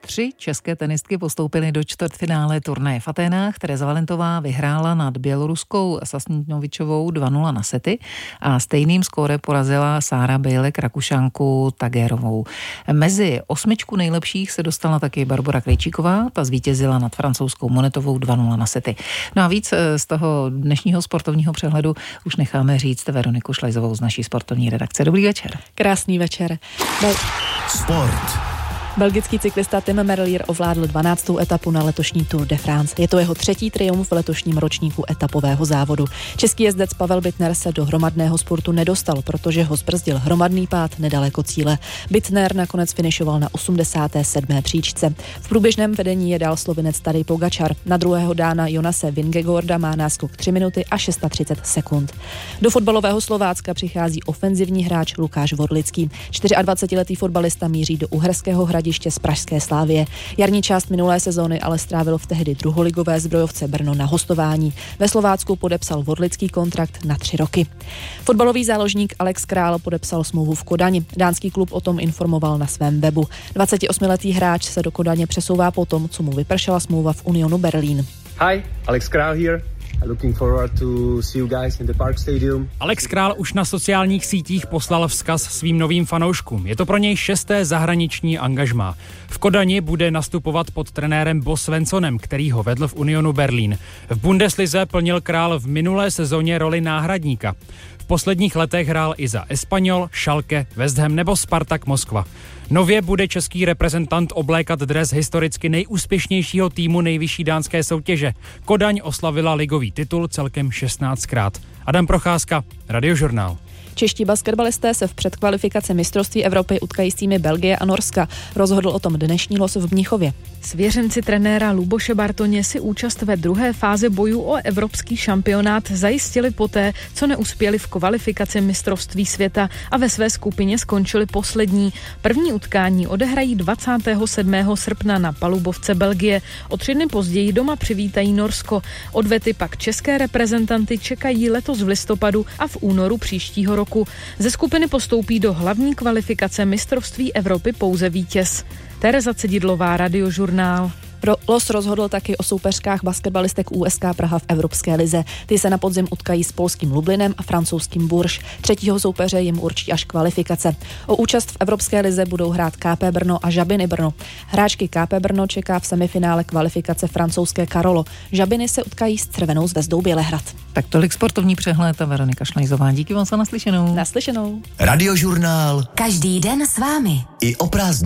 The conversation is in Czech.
3 české tenistky postoupily do čtvrtfinále turnaje v Aténách. Tereza Valentová vyhrála nad běloruskou Sasninovičovou 2-0 na sety a stejným skóre porazila Sára Bejlek Rakušanku Tagerovou. Mezi 8 nejlepších se dostala taky Barbora Krejčíková, ta zvítězila nad francouzskou Monetovou 2-0 na sety. No a víc z toho dnešního sportovního přehledu už necháme říct Veroniku Šlajzovou z naší sportovní redakce. Dobrý večer. Krásný večer. Sport. Belgický cyklista Tim Merlier ovládl 12. etapu na letošní Tour de France. Je to jeho 3. triumf v letošním ročníku etapového závodu. Český jezdec Pavel Bittner se do hromadného sportu nedostal, protože ho zbrzdil hromadný pád nedaleko cíle. Bittner nakonec finišoval na 87. příčce. V průběžném vedení je dál Slovinec Tadej Pogačar. Na druhého dána Jonase Vingegaarda má náskok 3 minuty a 630 sekund. Do fotbalového Slovácka přichází ofenzivní hráč Lukáš Vorlický. 24letý fotbalista míří do Uherského Hradiště z pražské Slávie. Jarní část minulé sezóny ale strávil v tehdy druholigové Zbrojovce Brno na hostování. Ve Slovácku podepsal Vorlický kontrakt na 3 roky. Fotbalový záložník Alex Král podepsal smlouvu v Kodani. Dánský klub o tom informoval na svém webu. 28letý hráč se do Kodaně přesouvá po tom, co mu vypršela smlouva v Unionu Berlín. Hi, Alex Král here. Looking forward to see you guys in the Park Stadium. Alex Král už na sociálních sítích poslal vzkaz svým novým fanouškům. Je to pro něj 6. zahraniční angažmá. V Kodani bude nastupovat pod trenérem Bo Svensonem, který ho vedl v Unionu Berlín. V Bundeslize plnil Král v minulé sezóně roli náhradníka. V posledních letech hrál i za Espanyol, Schalke, West Ham nebo Spartak Moskva. Nově bude český reprezentant oblékat dres historicky nejúspěšnějšího týmu nejvyšší dánské soutěže. Kodaň oslavila ligový titul celkem 16krát. Adam Procházka, Radiožurnál. Čeští basketbalisté se v předkvalifikaci mistrovství Evropy utkají s týmy Belgie a Norska. Rozhodl o tom dnešní los v Mnichově. Svěřenci trenéra Luboše Bartoně si účast ve druhé fázi bojů o evropský šampionát zajistili poté, co neuspěli v kvalifikaci mistrovství světa a ve své skupině skončili poslední. První utkání odehrají 27. srpna na palubovce Belgie. O 3 dny později doma přivítají Norsko. Odvety pak české reprezentanty čekají letos v listopadu a v únoru příštího roku. Ze skupiny postoupí do hlavní kvalifikace mistrovství Evropy pouze vítěz. Tereza Cedidlová, Radiožurnál. Los rozhodl taky o soupeřkách basketbalistek USK Praha v Evropské lize. Ty se na podzim utkají s polským Lublinem a francouzským Bourges. 3. soupeře jim určí až kvalifikace. O účast v Evropské lize budou hrát KP Brno a Žabiny Brno. Hráčky KP Brno čeká v semifinále kvalifikace francouzské Karolo. Žabiny se utkají s Crvenou zvezdou Bělehrad. Tak tolik sportovní přehled a Veronika Šlajzová. Díky vám za naslyšenou. Naslyšenou. Radiožurnál. Každý den s vámi. I o prázdninách.